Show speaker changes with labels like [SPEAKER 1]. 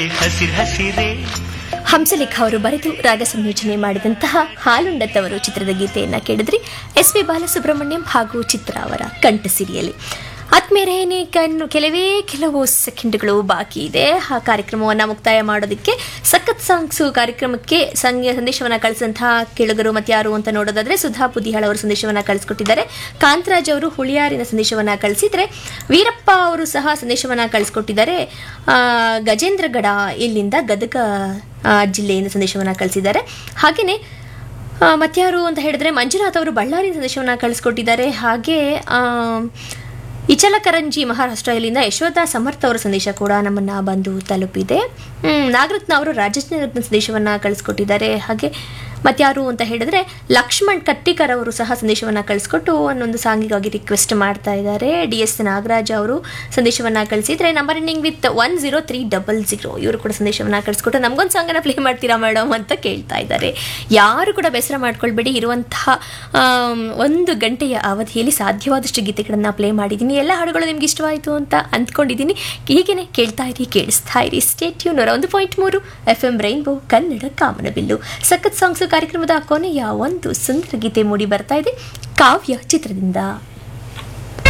[SPEAKER 1] ಹಸಿರು ಹಸಿರೇ
[SPEAKER 2] ಹಂಸಲೇಖ ಅವರು ಬರೆದು ರಾಗ ಸಂಯೋಜನೆ ಮಾಡಿದಂತಹ ಹಾಲುಂಡತ್ತವರು ಚಿತ್ರದ ಗೀತೆಯನ್ನ ಕೇಳಿದ್ರಿ. ಎಸ್ ಪಿ ಬಾಲಸುಬ್ರಹ್ಮಣ್ಯಂ ಹಾಗೂ ಚಿತ್ರ ಅವರ ಕಂಠಸಿರಿಯಲ್ಲಿ. ಆತ್ಮೇಲೆ ಕೆಲವು ಸೆಕೆಂಡ್ಗಳು ಬಾಕಿ ಇದೆ ಆ ಕಾರ್ಯಕ್ರಮವನ್ನು ಮುಕ್ತಾಯ ಮಾಡೋದಕ್ಕೆ. ಸಖತ್ ಸಾಂಗ್ಸು ಕಾರ್ಯಕ್ರಮಕ್ಕೆ ಸಂದೇಶವನ್ನು ಕಳಿಸಿದಂತಹ ಕೇಳುಗರು ಮತ್ತೆ ಯಾರು ಅಂತ ನೋಡೋದಾದ್ರೆ ಸುಧಾ ಪುದಿಹಾಳ್ ಅವರು ಸಂದೇಶವನ್ನು ಕಳಿಸ್ಕೊಟ್ಟಿದ್ದಾರೆ. ಕಾಂತರಾಜ್ ಅವರು ಹುಳಿಯಾರಿನ ಸಂದೇಶವನ್ನು ಕಳಿಸಿದ್ರೆ, ವೀರಪ್ಪ ಅವರು ಸಹ ಸಂದೇಶವನ್ನು ಕಳಿಸ್ಕೊಟ್ಟಿದ್ದಾರೆ. ಗಜೇಂದ್ರಗಡ ಇಲ್ಲಿಂದ ಗದಗ ಜಿಲ್ಲೆಯಿಂದ ಸಂದೇಶವನ್ನು ಕಳಿಸಿದ್ದಾರೆ. ಹಾಗೆಯೇ ಮತ್ಯಾರು ಅಂತ ಹೇಳಿದ್ರೆ ಮಂಜುನಾಥ್ ಅವರು ಬಳ್ಳಾರಿ ಸಂದೇಶವನ್ನು ಕಳಿಸ್ಕೊಟ್ಟಿದ್ದಾರೆ. ಹಾಗೆ ಇಚಲಕರಂಜಿ ಮಹಾರಾಷ್ಟ್ರ ಇಲ್ಲಿಂದ ಯಶೋಧ ಸಮರ್ಥ ಅವರ ಸಂದೇಶ ಕೂಡ ನಮ್ಮನ್ನ ಬಂದು ತಲುಪಿದೆ. ನಾಗರತ್ನ ಅವರು ರಾಜಸ್ಥಾನದ ಸಂದೇಶವನ್ನು ಕಳಿಸ್ಕೊಟ್ಟಿದ್ದಾರೆ. ಹಾಗೆ ಮತ್ಯಾರು ಅಂತ ಹೇಳಿದ್ರೆ ಲಕ್ಷ್ಮಣ್ ಕಟ್ಟಿಕರ್ ಅವರು ಸಹ ಸಂದೇಶವನ್ನು ಕಳಿಸ್ಕೊಟ್ಟು ಒಂದೊಂದು ಸಾಂಗಿಗಾಗಿ ರಿಕ್ವೆಸ್ಟ್ ಮಾಡ್ತಾ ಇದ್ದಾರೆ. DS ನಾಗರಾಜ್ ಅವರು ಸಂದೇಶವನ್ನು ಕಳಿಸಿದ್ರೆ ನಂಬರ್ ಎಂಡಿಂಗ್ ವಿತ್ 10300 ಇವರು ಕೂಡ ಸಂದೇಶವನ್ನು ಕಳಿಸ್ಕೊಟ್ಟು ನಮಗೊಂದು ಸಾಂಗನ್ನು ಪ್ಲೇ ಮಾಡ್ತೀರಾ ಮೇಡಮ್ ಅಂತ ಕೇಳ್ತಾ ಇದ್ದಾರೆ. ಯಾರು ಕೂಡ ಬೇಸರ ಮಾಡ್ಕೊಳ್ಬೇಡಿ, ಇರುವಂತಹ 1 ಗಂಟೆಯ ಅವಧಿಯಲ್ಲಿ ಸಾಧ್ಯವಾದಷ್ಟು ಗೀತೆಗಳನ್ನು ಪ್ಲೇ ಮಾಡಿದ್ದೀನಿ. ಎಲ್ಲ ಹಾಡುಗಳು ನಿಮ್ಗೆ ಇಷ್ಟವಾಯಿತು ಅಂತ ಅಂದ್ಕೊಂಡಿದ್ದೀನಿ. ಹೀಗೇನೆ ಕೇಳಿಸ್ತಾ ಇರಿ. Stay tune 101.3 FM rainbow Kannada ಕಾಮನಬಿಲ್ಲು. ಸಖತ್ ಸಾಂಗ್ಸ್ ಕಾರ್ಯಕ್ರಮದ ಕೊನೆಯ ಒಂದು ಸುಂದರ ಗೀತೆ ಮೂಡಿ ಬರ್ತಾ ಇದೆ, ಕಾವ್ಯ ಚಿತ್ರದಿಂದ.